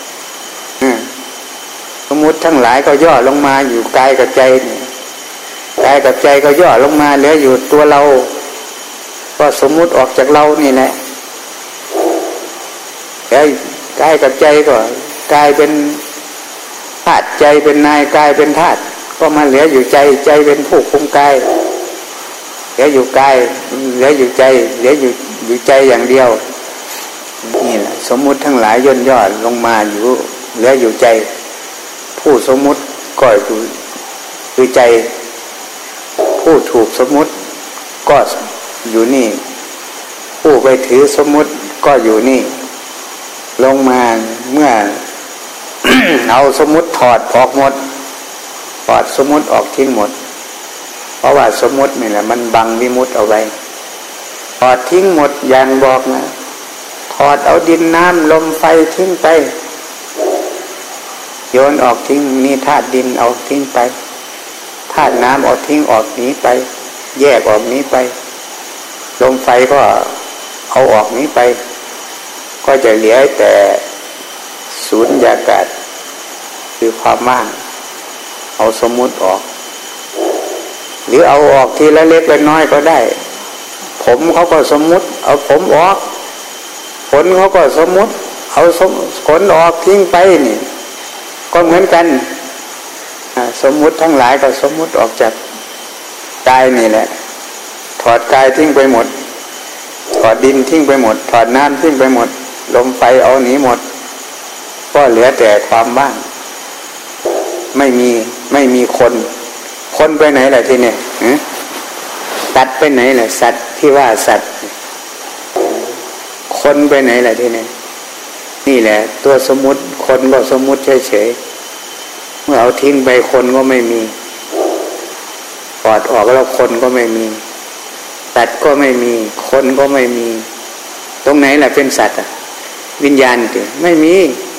สมมุติทั้งหลายก็ย่อลงมาอยู่กายกับใจนี่กายกับใจก็ย่อลงมาเหลืออยู่ตัวเราก็สมมุติออกจากเรานี่แหละกายกับใจก็กายเป็นธาตุใจเป็นนายกายเป็นธาตุก็มาเหลืออยู่ใจใจเป็นผู้คุมกายเหลืออยู่กายเหลืออยู่ใจเหลืออยู่ใจอย่างเดียวนี่แหละสมมุติทั้งหลายย่นย่อลงมาอยู่เหลืออยู่ใจผู้สมมุติก็คือใจผู้ถูกสมมุติก็อยู่นี่ผู้ไปถือสมมุติก็อยู่นี่ลงมาเมื่อ เอาสมมุติถอดออกหมดถอดสมมุติออกทิ้งหมดเพราะว่าสมมุตินี่แหละมันบังวิมุตติเอาไว้ถอดทิ้งหมดอย่างบอกนะถอดเอาดินน้ำลมไฟทิ้งไปโยนออกทิ้งนี่ธาตุดินเอาทิ้งไปธาตุน้ำเอาทิ้งออกหนีไปแยกออกหนีไปลมไฟก็เอาออกหนีไปก็จะเหลือแต่สูญญากาศคือความว่างเอาสมมุติออกหรือเอาออกทีละเล็กละน้อยก็ได้ผมเขาก็สมมุติเอาผมออกขนเขาก็สมมุติเอาขนออกทิ้งไปนี่ก็เหมือนกันสมมุติทั้งหลายก็สมมุติออกจากกายนี่แหละถอดกายทิ้งไปหมดถอดดินทิ้งไปหมดถอดน้ำทิ้งไปหมดลมไฟเอาหนีหมดก็เหลือแต่ความว่างไม่มีคนไปไหนล่ะทีนี้สัตว์ไปไหนล่ะสัตว์ที่ว่าสัตว์คนไปไหนล่ะที่นี่นี่แหละตัวสมมุติคนก็สมมุติเฉยๆเมื่อเอาทิ้งไปคนก็ไม่มีปอดออกแล้วคนก็ไม่มีสัตว์ก็ไม่มีคนก็ไม่มีตรงไหนล่ะเป็นสัตว์วิญญาณสิไม่มี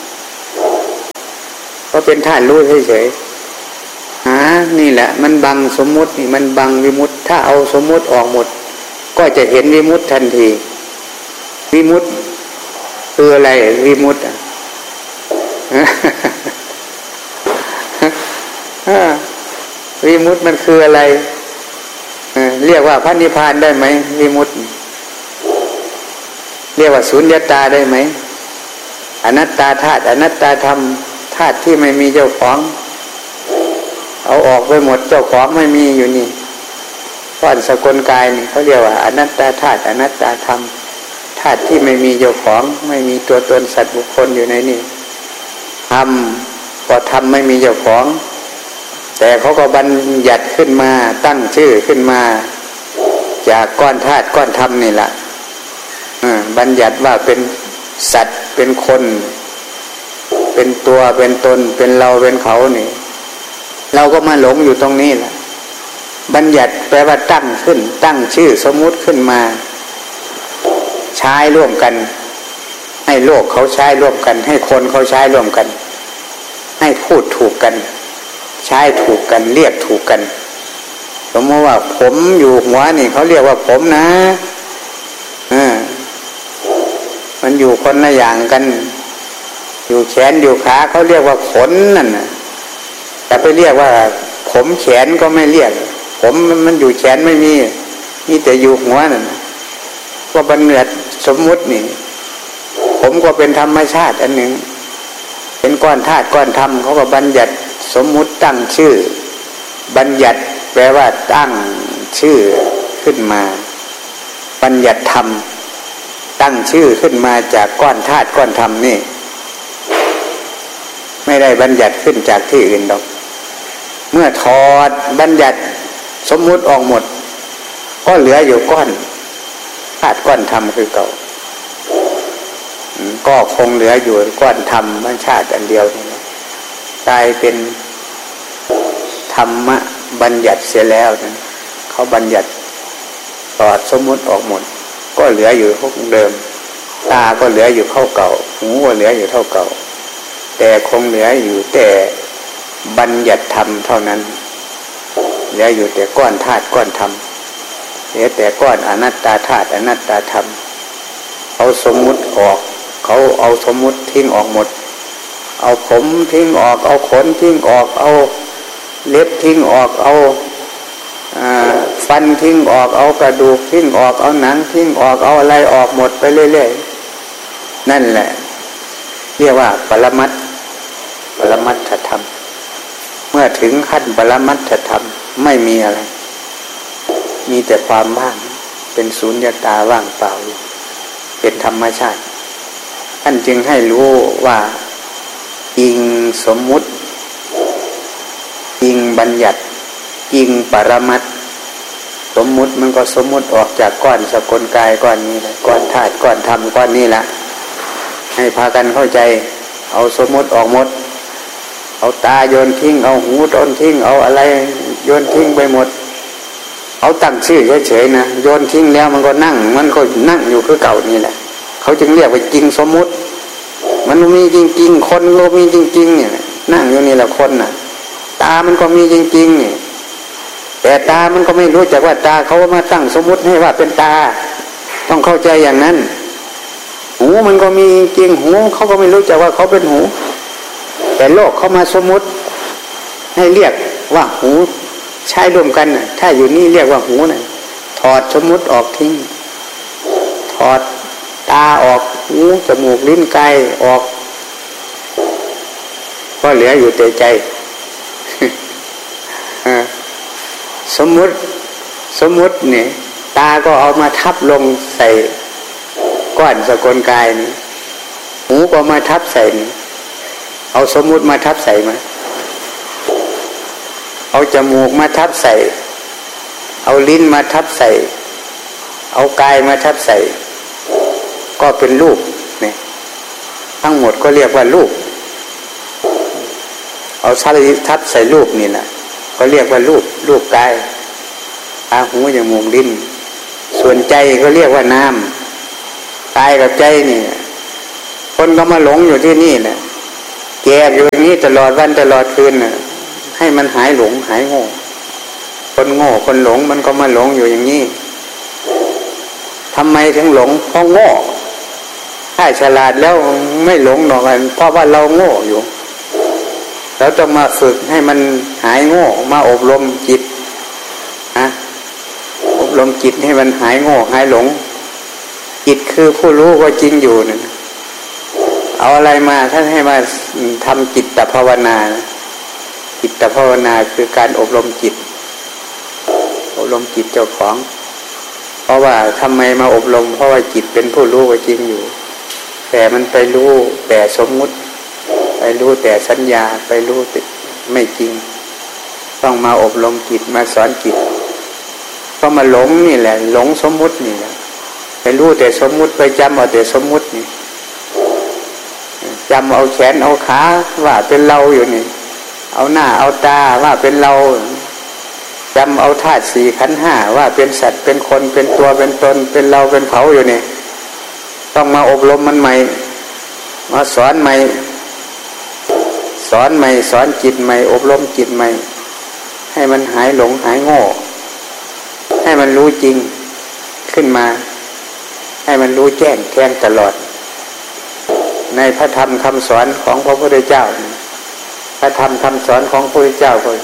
ก็เป็นธาตุรู้เฉยๆนี่แหละมันบังสมมุตินี่มันบังวิมุตติถ้าเอาสมมุติออกหมดก็จะเห็นวิมุตติทันทีวิมุตติคืออะไรวิมุตติวิมุตติมันคืออะไรเรียกว่าพระนิพพานได้ไหมวิมุตติเรียกว่าสุญญตาได้ไหมอนัตตาธาตุอนัตตาธรรมธาตุที่ไม่มีเจ้าของเอาออกไปหมดเจ้าของไม่มีอยู่นี่ก้อนสกลกายนี่เขาเรียกว่าอนัตตาธาตุอนัตตาธรรมธาตุที่ไม่มีเจ้าของไม่มีตัวตนสัตว์บุคคลอยู่ในนี่ธรรมก็ธรรมไม่มีเจ้าของแต่เขาก็บัญญัติขึ้นมาตั้งชื่อขึ้นมาจากก้อนธาตุก้อนธรรมนี่แหละบัญญัติว่าเป็นสัตว์เป็นคนเป็นตัวเป็นตนเป็นเราเป็นเขานี่เราก็มาหลงอยู่ตรงนี้แหละบัญญัติแปลว่าตั้งขึ้นตั้งชื่อสมมุติขึ้นมาใช้ร่วมกันให้โลกเขาใช้ร่วมกันให้คนเขาใช้ร่วมกันให้พูดถูกกันใช้ถูกกันเรียกถูกกันสมมติว่าผมอยู่หัวนี่เขาเรียกว่าผมนะมันอยู่คนละอย่างกันอยู่แขนอยู่ขาเขาเรียกว่าขนนั่นน่ะแต่ไปเรียกว่าผมแขนก็ไม่เรียกผมมันอยู่แขนไม่มีแต่อยู่หัวนั่นก็บัญญัติสมมุตินี่ผมก็เป็นธรรมชาติอันหนึ่งเป็นก้อนธาตุก้อนธรรมเขาก็บัญญัติสมมุติตั้งชื่อบัญญัติแปลว่าตั้งชื่อขึ้นมาบัญญัติธรรมตั้งชื่อขึ้นมาจากก้อนธาตุก้อนธรรมนี่ไม่ได้บัญญัติขึ้นจากที่อื่นหรอกเมื่อถอดบัญญัติสมมุติออกหมดก็เหลืออยู่ก้อนธาตุก้อนธรรมคือเก่าก็คงเหลืออยู่ก้อนธรรมธรรมชาติอันเดียวนี่กลายเป็นธรรมะบัญญัติเสียแล้วนะเขาบัญญัติถอดสมมุติออกหมดก็เหลืออยู่เท่าเดิมตาก็เหลืออยู่เท่าเก่าหูก็เหลืออยู่เท่าเก่าแต่คงเหลืออยู่แต่บัญญัติธรรมเท่านั้นเหลืออยู่แต่ก้อนธาตุก้อนธรรมเหลือแต่ก้อนอนัตตาธาตุอนัตตาธรรมเขาสมมุติออกเขาเอาสมมุติทิ้งออกหมดเอาผมทิ้งออกเอาขนทิ้งออกเอาเล็บทิ้งออกเอาฟันทิ้งออกเอากระดูกทิ้งออกเอาหนังทิ้งออกเอาอะไรออกหมดไปเรื่อยๆนั่นแหละเรียกว่าปรมัตถธรรมเมื่อถึงขั้นปรมัตถธรรมไม่มีอะไรมีแต่ความว่างเป็นสุญญตาว่างเปล่าเป็นธรรมชาติท่านจึงให้รู้ว่าอิงสมมุติอิงบัญญัติอิงปรมัตถ์สมมุติมันก็สมมุติออกจากก้อนสกลกายก้อนนี้แหละก้อนธาตุก้อนธรรมก้อนนี้แหละให้พากันเข้าใจเอาสมมุติออกหมดเอาตาโยนทิ้งเอาหูโยนทิ้งเอาอะไรโยนทิ้งไปหมดเอาตั้งชื่อเฉยๆนะโยนทิ้งแล้วมันก็นั่งอยู่คือเก่านี่แหละเขาจึงเรียกว่าจริงสมมุติมันมีจริงๆคนก็มีจริงๆเนี่ยนั่งอยู่นี่แหละคนน่ะตามันก็มีจริงๆเนี่ยแต่ตามันก็ไม่รู้จักว่าตาเขามาตั้งสมมุติให้ว่าเป็นตาต้องเข้าใจอย่างนั้นหูมันก็มีจริงหูเขาก็ไม่รู้จักว่าเขาเป็นหูแต่โลกเขามาสมมุติให้เรียกว่าหูใช้ร่วมกันน่ะถ้าอยู่นี่เรียกว่าหูน่ะถอดสมมุติออกทิ้งถอดตาออกหูจมูกลิ้นกายออกก็เหลืออยู่แต่ใจสมมุตินี่ตาก็เอามาทับลงใส่ก้อนสกลกายนี่หูก็มาทับใส่นี่เอาสมมุติมาทับใส่มาเอาจมูกมาทับใส่เอาลิ้นมาทับใส่เอากายมาทับใส่ก็เป็นรูปเนี่ยทั้งหมดก็เรียกว่ารูปเอาสรีระทับใส่รูปนี่แหละก็เรียกว่ารูปกายตาหูจมูกลิ้นส่วนใจก็เรียกว่านามกายกับใจนี่คนก็มาหลงอยู่ที่นี่แหละแก่อยู่อย่างนี้ตลอดวันตลอดคืนน่ะให้มันหายหลงหายโง่คนโง่คนหลงมันก็มาหลงอยู่อย่างนี้ทำไมถึงหลงเพราะโง่ถ้าฉลาดแล้วไม่หลงหรอกเพราะว่าเราโง่อยู่เราต้องมาฝึกให้มันหายโง่มาอบรมจิตอบรมจิตให้มันหายโง่หายหลงจิตคือผู้รู้ก็จริงอยู่นะเอาอะไรมาท่านให้มาทำจิตภาวนาจิตภาวนาคือการอบรมจิตเจ้าของเพราะว่าทำไมมาอบรมเพราะว่าจิตเป็นผู้รู้ก็จริงอยู่แต่มันไปรู้แต่สมมุติไปรู้แต่สัญญาไปรู้แต่ไม่จริงต้องมาอบรมจิตมาสอนจิตก็มาหลงนี่แหละหลงสมมุตินี่แหละไปรู้แต่สมมุติไปจำเอาแต่สมมุตินี่จำเอาแขนเอาขาว่าเป็นเราอยู่นี่เอาหน้าเอาตาว่าเป็นเราจำเอาธาตุสี่ขันธ์ห้าว่าเป็นสัตว์เป็นคนเป็นตัวเป็นตนเป็นเราเป็นเขาอยู่นี่ต้องมาอบรมมันใหม่มาสอนใหม่สอนจิตใหม่อบรมจิตใหม่ให้มันหายหลงหายโง่ให้มันรู้จริงขึ้นมาให้มันรู้แจ้งแทงตลอดในพระธรรมคำสอนของพระพุทธเจ้าพระธรรมคำสอนของพระพุทธเจ้าก็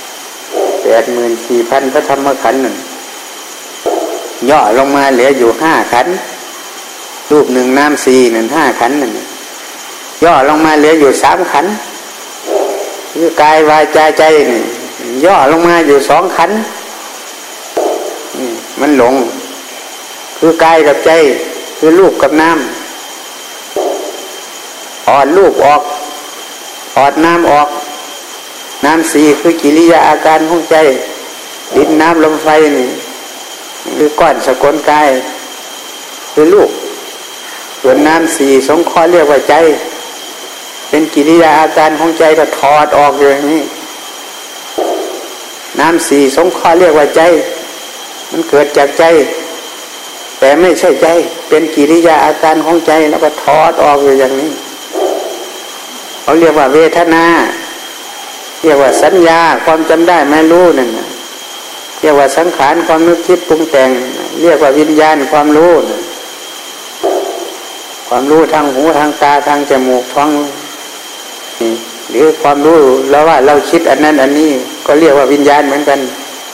84,000 พระธรรมขันธ์นั่นย่อลงมาเหลืออยู่5ขันธ์รูปหนึ่งน้ำสี่นั่น5ขันธ์นั่นย่อลงมาเหลืออยู่3ขันธ์คือกายวาจาใจนี่ย่อลงมาอยู่2ขันธ์มันหลงคือกายกับใจคือรูปกับน้ำถอดรูปออกถอดน้ำออกน้ำสี่คือกิริยาอาการของใจดินน้ำลมไฟนี่คือก้อนสกลกายคือรูปส่วนน้ำสี่สงเคราะห์เรียกว่าใจเป็นกิริยาอาการของใจก็ถอดออกอย่างนี้น้ำสี่สงเคราะห์เรียกว่าใจมันเกิดจากใจแต่ไม่ใช่ใจเป็นกิริยาอาการของใจแล้วก็ถอดออกอยู่อย่างนี้เขาเรียกว่าเวทนาเรียกว่าสัญญาความจำได้ไม่รู้นั่นนะเรียกว่าสังขารความนึกคิดปรุงแต่งเรียกว่าวิญญาณความรู้ความรู้ทางหูทางตาทางจมูกท้องนี่หรือความรู้แล้วว่าเราคิดอันนั้นอันนี้ก็เรียกว่าวิญญาณเหมือนกัน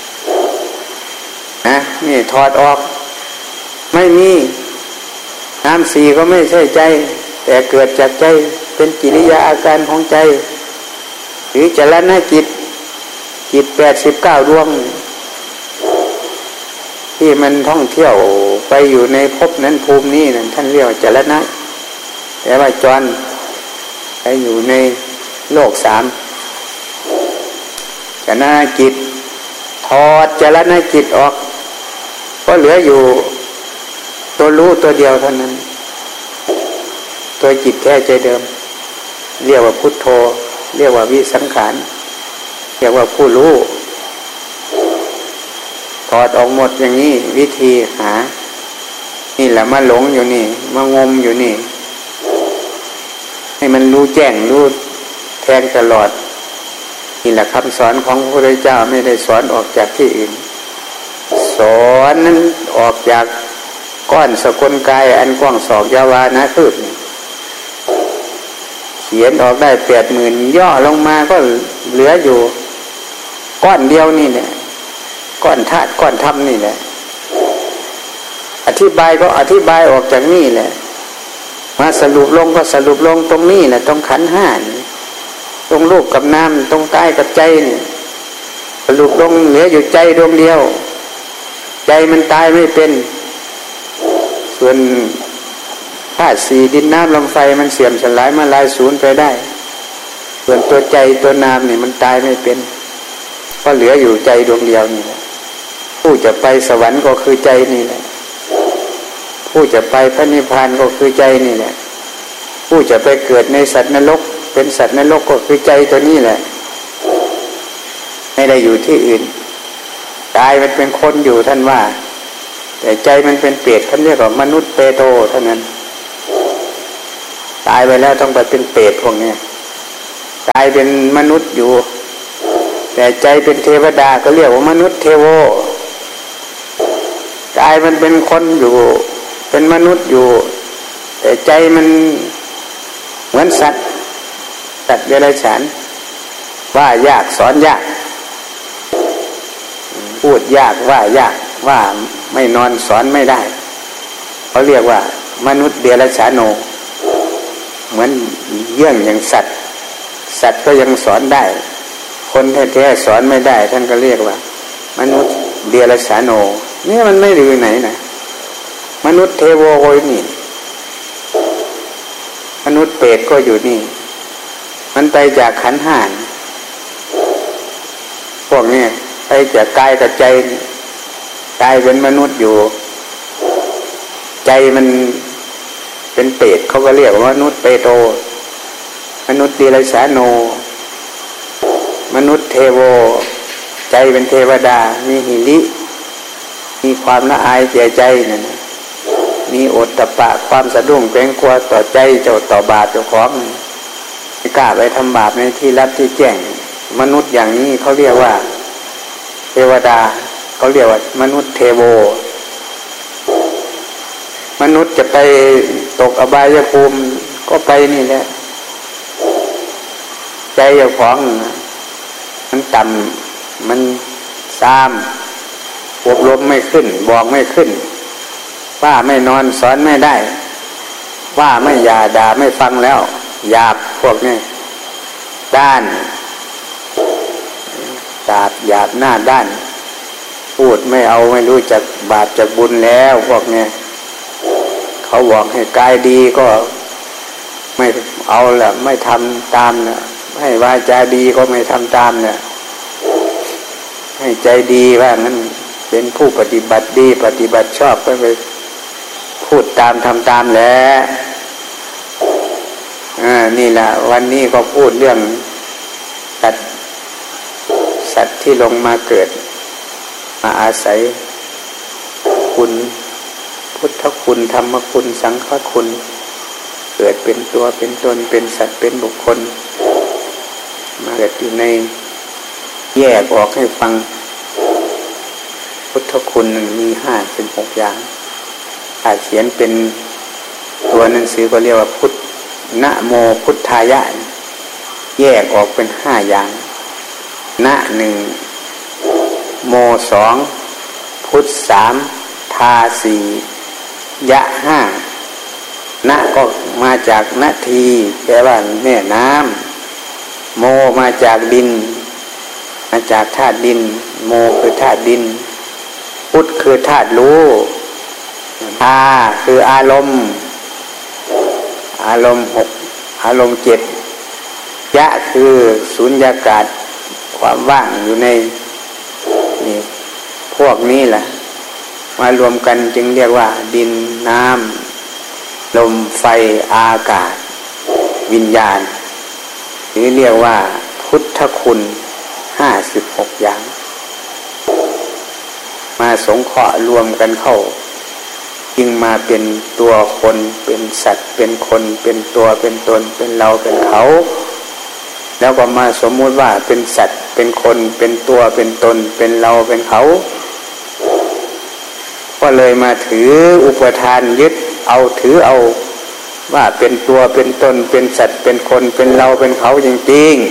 นะนี่ถอดออกไม่มีน้ำสี่ก็ไม่ใช่ใจแต่เกิดจากใจเป็นกิริยาอาการของใจหรือจรณจิต89 ดวงที่มันท่องเที่ยวไปอยู่ในภพนั้นภูมินี้นั่นท่านเรียกว่าจรณะแต่ว่าจรไปอยู่ในโลก3จรณจิตถอดจรณจิตออกก็เหลืออยู่ตัวรู้ตัวเดียวเท่านั้นตัวจิตแท้ใจเดิมเรียกว่าพุทโธเรียกว่าวิสังขารเรียกว่าผู้รู้ถอดออกหมดอย่างนี้วิธีหานี่แหละมาหลงอยู่นี่มางมอยู่นี่ให้มันรู้แจ้งรู้แทงตลอดนี่แหละคำสอนของพระพุทธเจ้าไม่ได้สอนออกจากที่อื่นสอนนั้นออกจากก้อนสกลกายอันกว้างศอกยาวานะคืบเขียนออกได้80,000ย่อลงมาก็เหลืออยู่ก้อนเดียวนี่แหละก้อนธาตุก้อนธรรมนี่แหละอธิบายก็อธิบายออกจากนี่แหละมาสรุปลงก็สรุปลงตรงนี้แหละตรงขันธ์5นี่ตรงรูปกับนามตรงกายกับใจนี่สรุปลงเหลืออยู่ใจดวงเดียวใจมันตายไม่เป็นส่วนธาตุสี่ดินน้ำลมไฟมันเสื่อมสลายมาลายสูญไปได้ส่วนตัวใจตัวนามนี่มันตายไม่เป็นก็เหลืออยู่ใจดวงเดียวนี่แหละผู้จะไปสวรรค์ก็คือใจนี่แหละผู้จะไปพระนิพพานก็คือใจนี่แหละผู้จะไปเกิดในสัตว์นรกเป็นสัตว์นรกก็คือใจตัวนี้แหละไม่ได้อยู่ที่อื่นกายมันเป็นคนอยู่ท่านว่าแต่ใจมันเป็นเปรตท่านเรียกว่ามนุษย์เปโตเท่านั้นตายไปแล้วต้องไปเป็นเปรตพวกนี้กายเป็นมนุษย์อยู่แต่ใจเป็นเทวดาก็เรียกว่ามนุษย์เทโวกายมันเป็นคนอยู่เป็นมนุษย์อยู่แต่ใจมันเหมือนสัตว์เดรัจฉานว่ายากสอนยากพูดยากว่ายากว่าไม่นอนสอนไม่ได้เขาเรียกว่ามนุษย์เดรัจฉานโนเหมือนเยี่ยงอย่างสัตว์ก็ยังสอนได้คนแท้ๆสอนไม่ได้ท่านก็เรียกว่ามนุษย์เดรัจฉานโนเนี่ยมันไม่รู้ไหนนะมนุษย์เทโวโอยนี่มนุษย์เปรตก็อยู่นี่มันไปจากขันธ์ห้าพวกนี้ไปจากกายกับใจกายเป็นมนุษย์อยู่ใจมันเป็นเปรตเขาก็เรียกว่ามนุษย์เปโตมนุษย์เดรัจฉานโนมนุษย์เทโวใจเป็นเทวดามีหิริมีความละอายแก่ใจนั่นมีโอตตัปปะความสะดุ้งเกรงกลัวต่อใจเจ้าต่อบาปเจ้าของไม่กล้าไปทำบาปในที่ลับที่แจ้งมนุษย์อย่างนี้เขาเรียกว่าเทวดาเขาเรียกว่ามนุษย์เทโวมนุษย์จะไปตกอบายภูมิก็ไปนี่แหละใจเจ้าของมันต่ำมันซ้ำอบรมไม่ขึ้นบอกไม่ขึ้นว่าไม่นอนสอนไม่ได้ว่าไม่อย่าด่าไม่ฟังแล้วหยาบพวกนี้ด้านหยาบหน้าด้านพูดไม่เอาไม่รู้จักบาปจักบุญแล้วพวกนี้เขาบอกให้กายดีก็ไม่เอาละไม่ทำตามละให้วาจาดีก็ไม่ทำตามละให้ใจดีว่างั้นเป็นผู้ปฏิบัติดีปฏิบัติชอบก็ไปพูดตามทำตามแล้วนี่แหละวันนี้ก็พูดเรื่องสัตว์ที่ลงมาเกิดมาอาศัยคุณพุทธคุณธรรมคุณสังฆคุณเกิดเป็นตัวเป็นตนเป็นสัตว์เป็นบุคคลมาเกิดอยู่ในแยกออกให้ฟังพุทธคุณมี56อย่างถ้าเขียนเป็นตัวหนังสือก็เรียกว่าพุทธนะโมพุทธายะแยกออกเป็น5อย่างนะ1โม2พุทธ3ทา4ยะ5นะก็มาจากนาทีแปลว่าแม่น้ำโมมาจากดินมาจากธาตุดินโมคือธาตุดินพุทธคือธาตุรู้อาคืออารมณ์6อารมณ์7ยะคือสุญญากาศความว่างอยู่ในนี่พวกนี้แหละมารวมกันจึงเรียกว่าดินน้ำลมไฟอากาศวิญญาณหรือเรียกว่าพุทธคุณ56อย่างมาสงเคราะห์รวมกันเข้าจึงมาเป็นตัวคนเป็นสัตว์เป็นคนเป็นตัวเป็นตนเป็นเราเป็นเขาแล้วก็มาสมมุติว่าเป็นสัตว์เป็นคนเป็นตัวเป็นตนเป็นเราเป็นเขาก็เลยมาถืออุปทานยึดเอาถือเอาว่าเป็นตัวเป็นตนเป็นสัตว์เป็นคนเป็นเราเป็นเขาจริง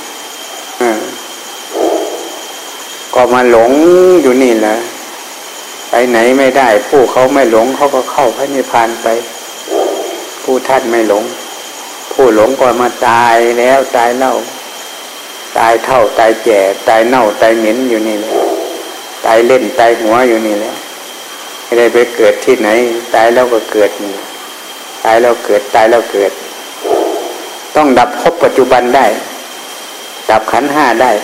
ๆก็มาหลงอยู่นี่แหละไปไหนไม่ได้ผู้เขาไม่หลงเขาก็เข้าพระนิพพานไปผู้ท่านไม่หลงผู้หลงก็มาตายแล้วตายเล่าตายเท่าตายแก่ตายเน่าตายเหม็นอยู่นี่แหละตายเล่นตายหัวอยู่นี่แหละไม่ได้ไปเกิดที่ไหนตายแล้วก็เกิดนี่ตายแล้วเกิดตายแล้วเกิดต้องดับภพปัจจุบันได้ดับขันธ์5ได้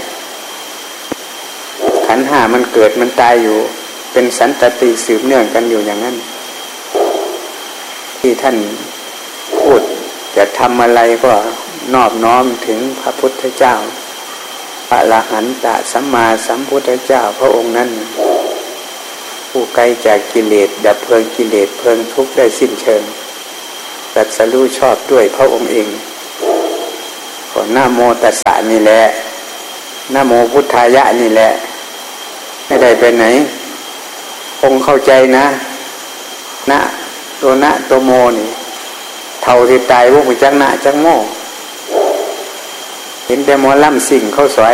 ขันธ์5มันเกิดมันตายอยู่เป็นสันตติสืบเนื่องกันอยู่อย่างนั้นที่ท่านพูดจะทำอะไรก็นอบน้อมถึงพระพุทธเจ้าพระอรหันตสัมมาสัมพุทธเจ้าพระองค์นั้นผู้ไกลจากกิเลสดับเพลิงกิเลสเพลิงทุกข์ได้สิ้นเชิงตรัสรู้ชอบด้วยพระองค์เองขอนะโมตัสสะนี่แหละนะโมพุทธายะนี่แหละไม่ได้ไปไหนองค์เข้าใจนะนะตัวนะตัวโมนี่เท่าที่ตายพวกจังนะจังโมเห็นแต่หมอลำสิ่งเขาสอย